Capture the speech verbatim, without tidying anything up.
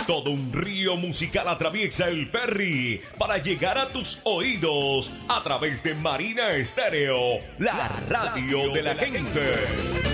Todo un río musical atraviesa el ferry para llegar a tus oídos a través de Marina Estéreo, la radio de la gente.